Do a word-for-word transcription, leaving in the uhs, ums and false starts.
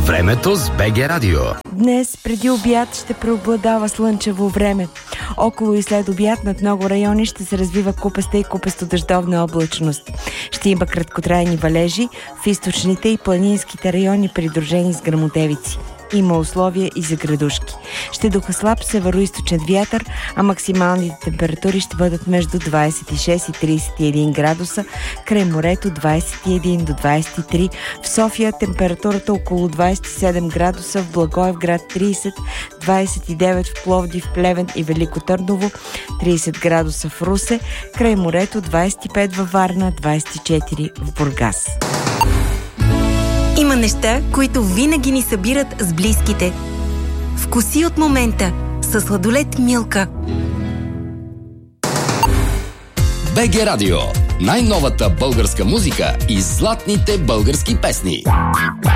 Времето с БГ Радио. Днес преди обяд ще преобладава слънчево време. Около и след обяд над много райони ще се развива купеста и купесто-дъждовна облачност. Ще има краткотрайни валежи в източните и планинските райони, придружени с гръмотевици. Има условия и за градушки. Ще духа слаб североизточен вятър, а максималните температури ще бъдат между двадесет и шест и тридесет и един градуса, край морето двадесет и един до двадесет и три, в София температурата около двадесет и седем градуса, в Благоевград тридесет, двадесет и девет в Пловдив, Плевен и Велико Търново, тридесет градуса в Русе, край морето двадесет и пет във Варна, двадесет и четири в Бургас. Има неща, които винаги ни събират с близките. Вкуси от момента със сладолед Милка. БГ Радио. Най-новата българска музика и златните български песни.